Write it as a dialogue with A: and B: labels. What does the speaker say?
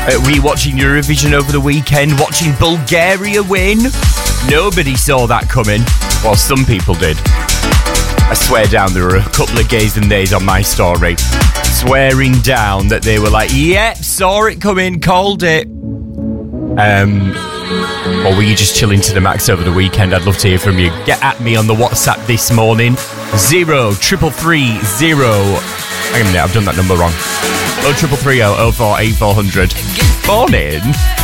A: Were you watching Eurovision over the weekend? Watching Bulgaria win? Nobody saw that coming. Well, some people did. I swear down, there were a couple of gays and theys on my story swearing down that they were like, yep, saw it coming, called it. Or were you just chilling to the max over the weekend? I'd love to hear from you. Get at me on the WhatsApp this morning. 0330. Hang on a minute, I've done that number wrong. 0330 048 400. Morning.